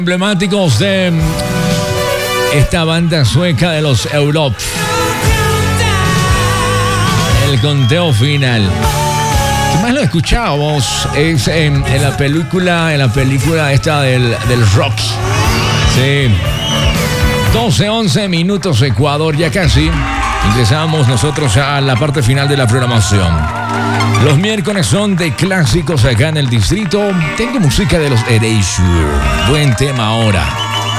Emblemáticos de esta banda sueca de los Europe. El conteo final. ¿Qué más lo escuchábamos? Es en la película esta del Rocky. Sí. 12-11 minutos Ecuador, ya casi. Ingresamos nosotros a la parte final de la programación. Los miércoles son de clásicos acá en el distrito. Tengo música de los Erasure. Buen tema ahora.